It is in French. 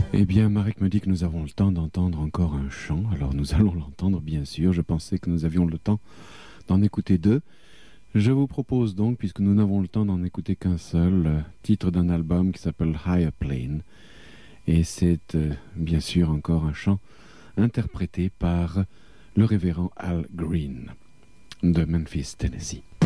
Eh bien, Marek me dit que nous avons le temps d'entendre encore un chant, alors nous allons l'entendre, bien sûr. Je pensais que nous avions le temps d'en écouter deux. Je vous propose donc, puisque nous n'avons le temps d'en écouter qu'un seul, titre d'un album qui s'appelle Higher Plane. Et c'est bien sûr encore un chant interprété par le révérend Al Green de Memphis, Tennessee.